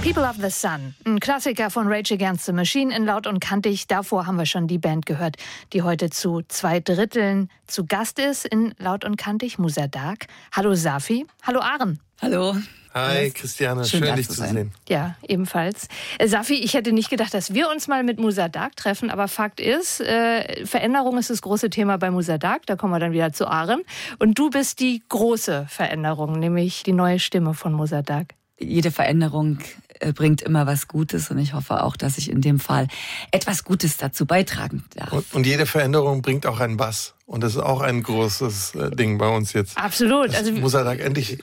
People of the Sun, ein Klassiker von Rage Against the Machine in Laut und Kantig. Davor haben wir schon die Band gehört, die heute zu 2/3 zu Gast ist in Laut und Kantig, Musa Dagh. Hallo Safi, hallo Aren. Hallo. Hi Christiane, schön dich zu sehen. Ja, ebenfalls. Safi, ich hätte nicht gedacht, dass wir uns mal mit Musa Dagh treffen, aber Fakt ist, Veränderung ist das große Thema bei Musa Dagh, da kommen wir dann wieder zu Aren. Und du bist die große Veränderung, nämlich die neue Stimme von Musa Dagh. Jede Veränderung bringt immer was Gutes und ich hoffe auch, dass ich in dem Fall etwas Gutes dazu beitragen darf. Und jede Veränderung bringt auch einen Bass. Und das ist auch ein großes Ding bei uns jetzt. Absolut. Also Musa Dagh endlich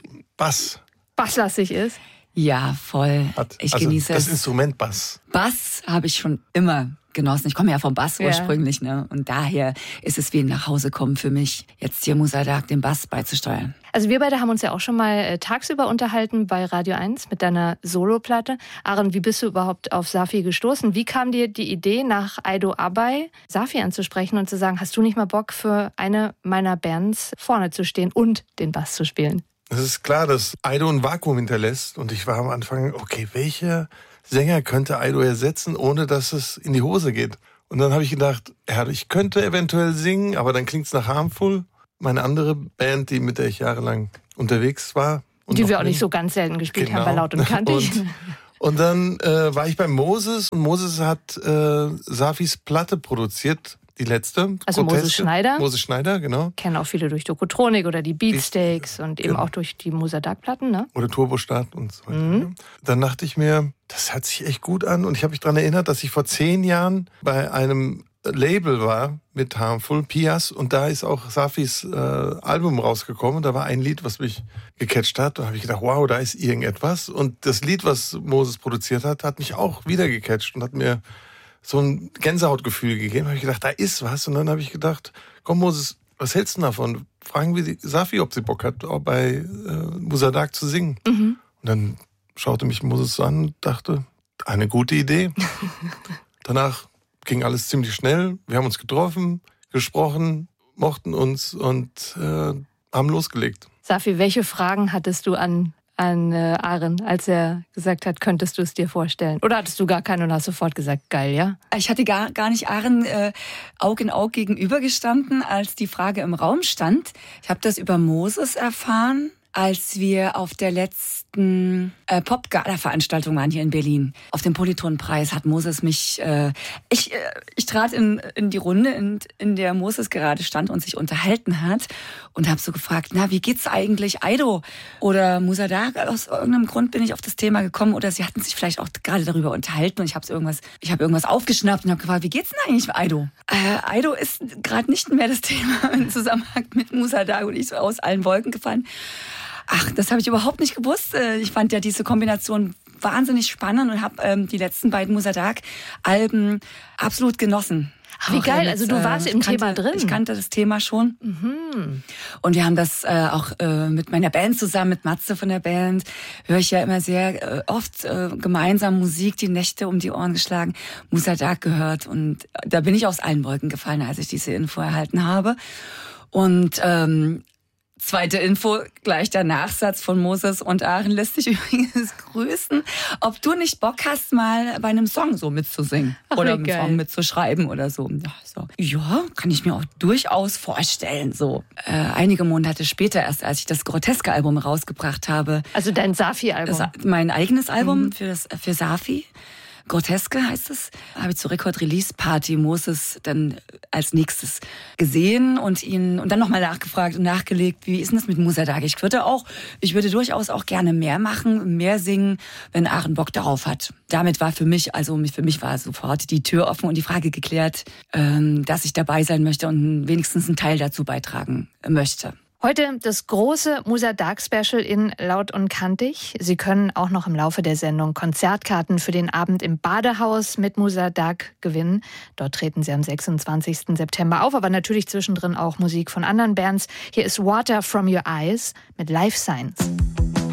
basslastig ist. Ja, voll. Ich genieße das es. Instrument Bass. Bass habe ich schon immer genossen. Ich komme ja vom Bass ursprünglich, ne? Und daher ist es wie ein Nachhausekommen für mich, jetzt hier Musa Dagh den Bass beizusteuern. Also wir beide haben uns ja auch schon mal tagsüber unterhalten bei Radio 1 mit deiner Soloplatte. Aren, wie bist du überhaupt auf Safi gestoßen? Wie kam dir die Idee, nach Aido Abay Safi anzusprechen und zu sagen, hast du nicht mal Bock, für eine meiner Bands vorne zu stehen und den Bass zu spielen? Es ist klar, dass Aido ein Vakuum hinterlässt. Und ich war am Anfang, okay, welcher Sänger könnte Aido ersetzen, ohne dass es in die Hose geht? Und dann habe ich gedacht, ja, ich könnte eventuell singen, aber dann klingt es nach Harmful. Meine andere Band, mit der ich jahrelang unterwegs war. Und die wir auch nicht so ganz selten gespielt haben bei Laut und Kantig. Und dann war ich bei Moses. Und Moses hat Safis Platte produziert. Die letzte. Also Moses Schneider. Moses Schneider, genau. Kennen auch viele durch Tokotronik oder die Beatsteaks und eben auch durch die Musa Dagh-Platten, ne? Oder Turbostart und so weiter. Mhm. Dann dachte ich mir, das hört sich echt gut an. Und ich habe mich daran erinnert, dass ich vor 10 Jahren bei einem Label war mit Harmful, Pias. Und da ist auch Safis Album rausgekommen. Da war ein Lied, was mich gecatcht hat. Da habe ich gedacht, wow, da ist irgendetwas. Und das Lied, was Moses produziert hat, hat mich auch wieder gecatcht und hat mir so ein Gänsehautgefühl gegeben. Da habe ich gedacht, da ist was. Und dann habe ich gedacht, komm Moses, was hältst du davon? Fragen wir die Safi, ob sie Bock hat, auch bei Musa Dagh zu singen. Mhm. Und dann schaute mich Moses an und dachte, eine gute Idee. Danach ging alles ziemlich schnell. Wir haben uns getroffen, gesprochen, mochten uns und haben losgelegt. Safi, welche Fragen hattest du an Aren, als er gesagt hat, könntest du es dir vorstellen? Oder hattest du gar keine und hast sofort gesagt, geil, ja? Ich hatte gar nicht Aren Aug in Aug gegenübergestanden, als die Frage im Raum stand. Ich habe das über Moses erfahren, als wir auf der letzten Pop-Gala-Veranstaltung waren hier in Berlin. Auf dem Polyton-Preis hat Moses mich... Ich trat in die Runde, in der Moses gerade stand und sich unterhalten hat und habe so gefragt, na, wie geht's eigentlich Aido oder Musa Dagh? Aus irgendeinem Grund bin ich auf das Thema gekommen oder sie hatten sich vielleicht auch gerade darüber unterhalten und ich habe irgendwas aufgeschnappt und habe gefragt, wie geht's denn eigentlich Aido? Aido ist gerade nicht mehr das Thema im Zusammenhang mit Musa Dagh und ich so aus allen Wolken gefallen. Ach, das habe ich überhaupt nicht gewusst. Ich fand ja diese Kombination wahnsinnig spannend und habe die letzten beiden Musa Dagh-Alben absolut genossen. Ach, wie geil, also du warst im Thema drin. Ich kannte das Thema schon. Mhm. Und wir haben das auch mit meiner Band zusammen, mit Matze von der Band, höre ich ja immer sehr oft gemeinsam Musik, die Nächte um die Ohren geschlagen, Musa Dagh gehört. Und da bin ich aus allen Wolken gefallen, als ich diese Info erhalten habe. Und zweite Info, gleich der Nachsatz von Moses und Aren lässt dich übrigens grüßen. Ob du nicht Bock hast, mal bei einem Song so mitzusingen oder einen Song mitzuschreiben oder so. Ja, kann ich mir auch durchaus vorstellen. So einige Monate später, erst als ich das Groteske-Album rausgebracht habe. Also dein Safi-Album? Mein eigenes Album für Safi. Groteske heißt es, habe ich zur Record-Release-Party Moses dann als nächstes gesehen und dann nochmal nachgefragt und nachgelegt, wie ist denn das mit Musa Dagh? Ich würde durchaus auch gerne mehr machen, mehr singen, wenn Aren Bock darauf hat. Damit war für mich war sofort die Tür offen und die Frage geklärt, dass ich dabei sein möchte und wenigstens einen Teil dazu beitragen möchte. Heute das große Musa Dagh-Special in Laut und Kantig. Sie können auch noch im Laufe der Sendung Konzertkarten für den Abend im Badehaus mit Musa Dagh gewinnen. Dort treten sie am 26. September auf, aber natürlich zwischendrin auch Musik von anderen Bands. Hier ist Water from Your Eyes mit Life Signs.